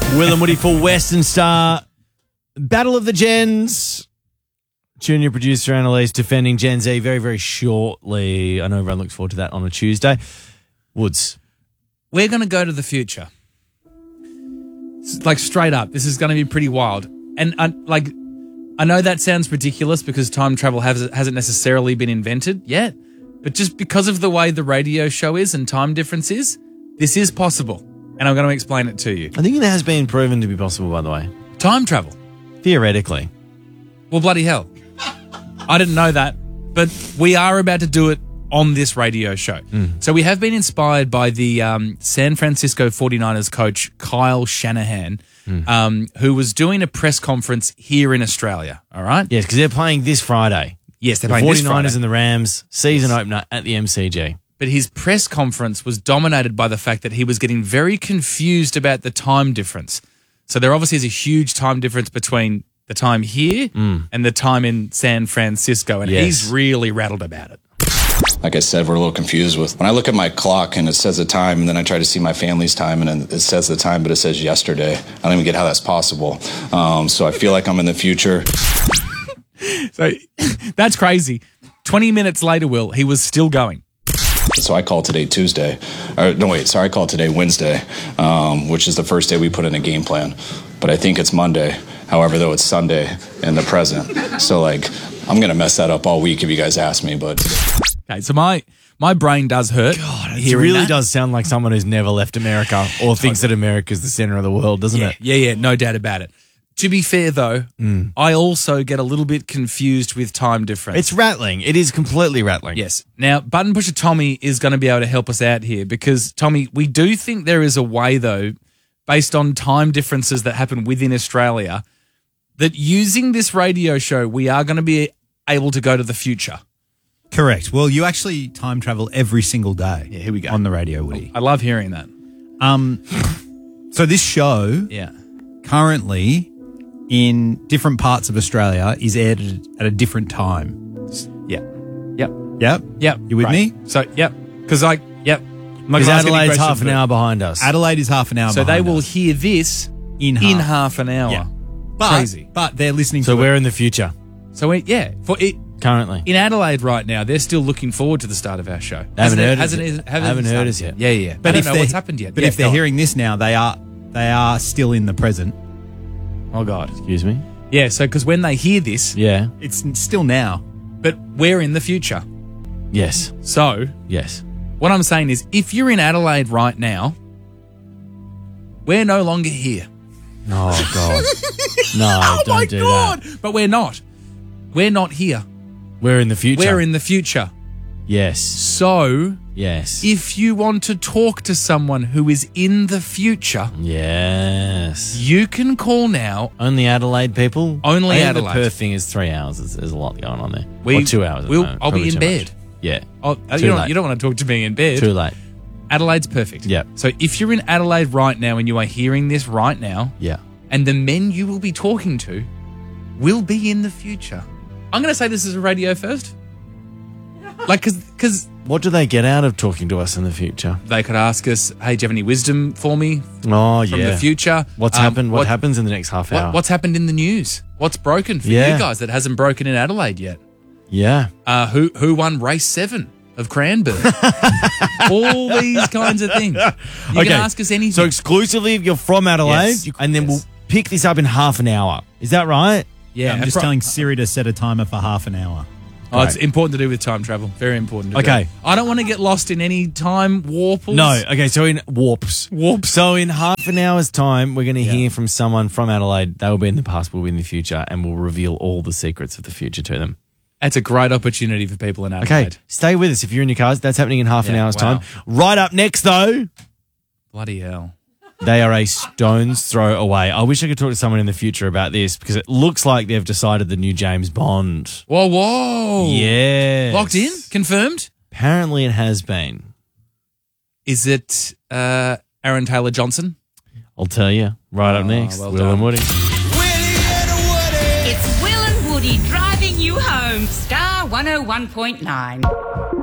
Will and Woody for Western Star. Battle of the Gens. Junior producer Annalise defending Gen Z very, very shortly. I know everyone looks forward to that on a Tuesday. Woods. We're going to go to the future. Like, straight up. This is going to be pretty wild. And, I know that sounds ridiculous because time travel hasn't necessarily been invented yet, but just because of the way the radio show is and time difference is, this is possible. And I'm going to explain it to you. I think it has been proven to be possible, by the way. Time travel. Theoretically. Well, bloody hell. I didn't know that, but we are about to do it on this radio show. So we have been inspired by the San Francisco 49ers coach, Kyle Shanahan, who was doing a press conference here in Australia, all right? Yes, because they're playing this Friday. Yes, they're the playing 49ers this Friday. and the Rams, season opener at the MCG. But his press conference was dominated by the fact that he was getting very confused about the time difference. So there obviously is a huge time difference between the time here and the time in San Francisco, and he's really rattled about it. Like I said, we're a little confused with when I look at my clock and it says the time, and then I try to see my family's time and it says the time, but it says yesterday. I don't even get how that's possible. So I feel like I'm in the future. So that's crazy. 20 minutes later, Will, he was still going. So I called today Tuesday. I called today Wednesday, which is the first day we put in a game plan. But I think it's Monday. However, though, it's Sunday in the present. So, I'm going to mess that up all week if you guys ask me. But okay, so my brain does hurt. God, it really does sound like someone who's never left America or thinks that America's the center of the world, doesn't it? Yeah, no doubt about it. To be fair, though, I also get a little bit confused with time difference. It's rattling. It is completely rattling. Yes. Now, Button Pusher Tommy is going to be able to help us out here because, Tommy, we do think there is a way, though, based on time differences that happen within Australia, that using this radio show, we are going to be able to go to the future. Correct. Well, you actually time travel every single day. Yeah, here we go. On the radio, Woody. I love hearing that. So this show currently in different parts of Australia is aired at a different time. Yeah. Yep. You with me? So, because Because Adelaide's half an hour behind us. Adelaide is half an hour so behind they will us. hear this in half an hour. Yeah. Crazy. But they're listening So to we're in the future So, currently. in Adelaide right now, they're still looking forward to the start of our show. They haven't heard us us yet. Yeah. But I don't know what's happened yet. But if they're hearing this now, they are still in the present. Oh, God. Excuse me? Yeah, so because when they hear this, Yeah. It's still now. but we're in the future. Yes. So, Yes. what I'm saying is, if you're in Adelaide right now, we're no longer here. Oh, God. No, don't do that. But we're not. We're not here. We're in the future. We're in the future. Yes. So, Yes. if you want to talk to someone who is in the future, Yes. you can call now. Only Adelaide people? Only I think Adelaide. The Perth thing is 3 hours. There's a lot going on there. We- or 2 hours. at the we'll- moment. I'll be Probably in too bed. much. Yeah. Oh, Too you late. don't want to talk to me in bed. Too late. Adelaide's perfect. Yep. So if you're in Adelaide right now and you are hearing this right now, Yeah. and the men you will be talking to will be in the future. I'm going to say this is a radio first. Because What do they get out of talking to us in the future? they could ask us, hey, do you have any wisdom for me Oh, from yeah. the future? What's happened? What happens in the next half hour? What's happened in the news? What's broken for Yeah. you guys that hasn't broken in Adelaide yet? Yeah. Who won race 7 of Cranbourne? All these kinds of things. You can ask us anything. So exclusively if you're from Adelaide, Yes. and then we'll pick this up in half an hour. Is that right? yeah, I'm just telling Siri to set a timer for half an hour. Oh, it's important to do with time travel. Very important to do. Okay. I don't want to get lost in any time warples. No. Okay, so in warps. So in half an hour's time, we're going to hear from someone from Adelaide. They will be in the past, we'll be in the future, and we'll reveal all the secrets of the future to them. That's a great opportunity for people in Adelaide. Okay, stay with us if you're in your cars. That's happening in half an hour's wow. time. Right up next, though, Bloody hell. they are a stone's throw away. I wish I could talk to someone in the future about this because it looks like they've decided the new James Bond. Whoa. Yeah. Locked in? Confirmed? Apparently it has been. Is it Aaron Taylor Johnson? I'll tell you. Right up next, well Will done. and Woody. It's Will and Woody driving you home. Star 101.9.